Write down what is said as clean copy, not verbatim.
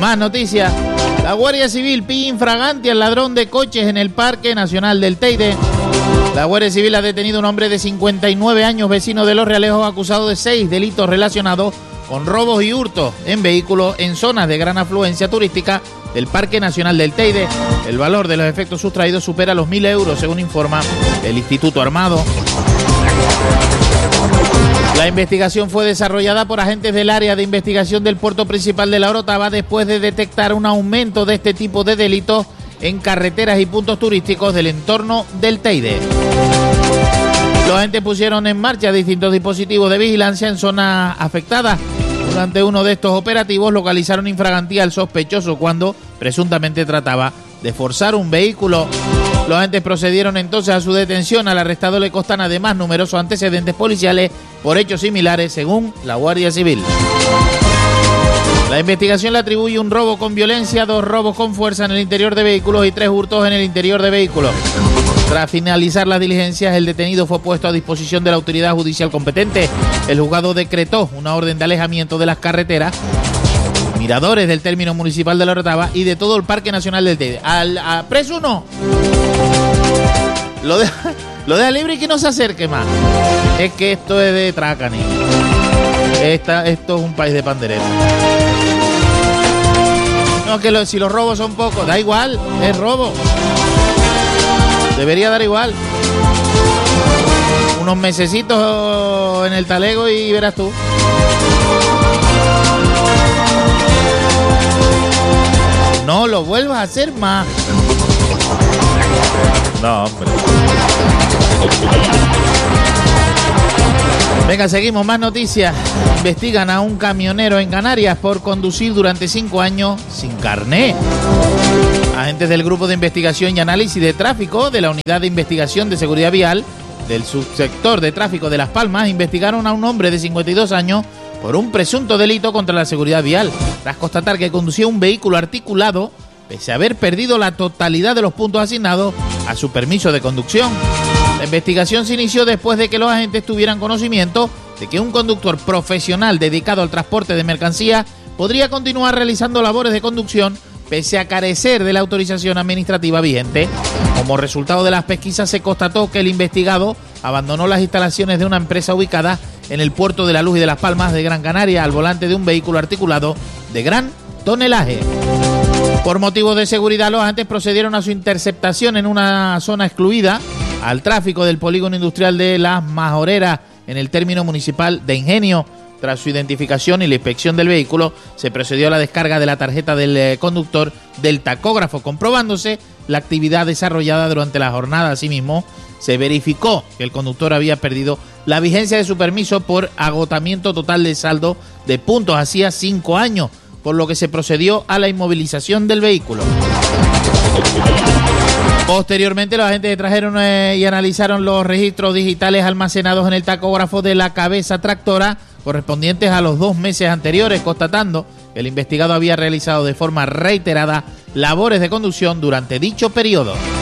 Más noticias. La Guardia Civil pilla infragante al ladrón de coches en el Parque Nacional del Teide. La Guardia Civil ha detenido a un hombre de 59 años, vecino de Los Realejos, acusado de 6 delitos relacionados con robos y hurtos en vehículos en zonas de gran afluencia turística del Parque Nacional del Teide. El valor de los efectos sustraídos supera los 1.000 euros, según informa el Instituto Armado. La investigación fue desarrollada por agentes del área de investigación del puerto principal de La Orotava después de detectar un aumento de este tipo de delitos en carreteras y puntos turísticos del entorno del Teide. Los agentes pusieron en marcha distintos dispositivos de vigilancia en zonas afectadas. Durante uno de estos operativos localizaron infragantía al sospechoso cuando presuntamente trataba de forzar un vehículo. Los agentes procedieron entonces a su detención. Al arrestado le constan además numerosos antecedentes policiales por hechos similares, según la Guardia Civil. La investigación le atribuye un robo con violencia, 2 robos con fuerza en el interior de vehículos y 3 hurtos en el interior de vehículos. Tras finalizar las diligencias, el detenido fue puesto a disposición de la autoridad judicial competente. El juzgado decretó una orden de alejamiento de las carreteras, miradores del término municipal de La Orotava y de todo el Parque Nacional del Teide. A preso no. Lo deja libre y que no se acerque más. Es que esto es de traca, niño. Esto es un país de pandereta. No, que si los robos son pocos, da igual, es robo. Debería dar igual. Unos mesecitos en el talego y verás tú. No lo vuelvas a hacer más. No, hombre. Venga, seguimos, más noticias. Investigan a un camionero en Canarias por conducir durante 5 años sin carné. Agentes del Grupo de Investigación y Análisis de Tráfico de la Unidad de Investigación de Seguridad Vial del Subsector de Tráfico de Las Palmas investigaron a un hombre de 52 años por un presunto delito contra la seguridad vial, tras constatar que conducía un vehículo articulado pese a haber perdido la totalidad de los puntos asignados a su permiso de conducción. La investigación se inició después de que los agentes tuvieran conocimiento de que un conductor profesional dedicado al transporte de mercancías podría continuar realizando labores de conducción pese a carecer de la autorización administrativa vigente. Como resultado de las pesquisas se constató que el investigado abandonó las instalaciones de una empresa ubicada en el puerto de La Luz y de Las Palmas de Gran Canaria al volante de un vehículo articulado de gran tonelaje. Por motivos de seguridad, los agentes procedieron a su interceptación en una zona excluida al tráfico del polígono industrial de Las Majoreras en el término municipal de Ingenio. Tras su identificación y la inspección del vehículo, se procedió a la descarga de la tarjeta del conductor del tacógrafo, comprobándose la actividad desarrollada durante la jornada. Asimismo, se verificó que el conductor había perdido la vigencia de su permiso por agotamiento total de saldo de puntos hacía 5 años, por lo que se procedió a la inmovilización del vehículo. Posteriormente, los agentes trajeron y analizaron los registros digitales almacenados en el tacógrafo de la cabeza tractora correspondientes a los 2 meses anteriores, constatando que el investigado había realizado de forma reiterada labores de conducción durante dicho periodo.